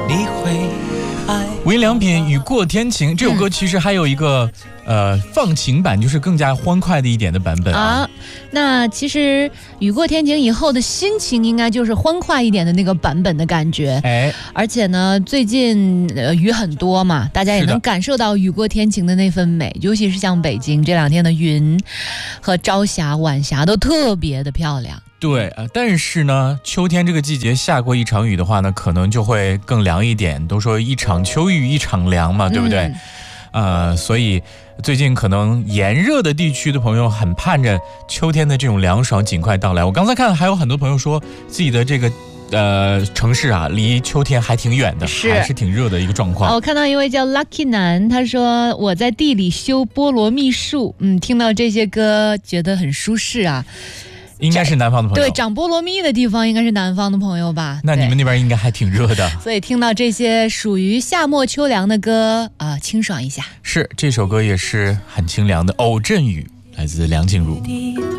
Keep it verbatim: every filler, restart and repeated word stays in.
你会爱。 无印良品《雨过天晴》这首歌其实还有一个、嗯、呃放晴版，就是更加欢快的一点的版本 啊, 啊。那其实雨过天晴以后的心情应该就是欢快一点的那个版本的感觉。 哎， 而且呢，最近呃雨很多嘛，大家也能感受到雨过天晴的那份美，尤其是像北京这两天的云和朝霞、晚霞都特别的漂亮。 对啊，但是呢，秋天这个季节下过一场雨的话呢，可能就会更凉一点。都说一场秋雨一场凉嘛，对不对？嗯呃，所以最近可能炎热的地区的朋友很盼着秋天的这种凉爽尽快到来。我刚才看还有很多朋友说自己的这个呃城市啊离秋天还挺远的， 是还是挺热的一个状况。 哦，我看到一位叫 Lucky 男，他说我在地里修菠萝蜜树，嗯，听到这些歌觉得很舒适啊。 应该是南方的朋友， 对，长菠萝蜜的地方应该是南方的朋友吧？ 那你们那边应该还挺热的。 所以听到这些属于夏末秋凉的歌啊、呃，清爽一下。 是，这首歌也是很清凉的《偶阵雨》，来自梁静茹。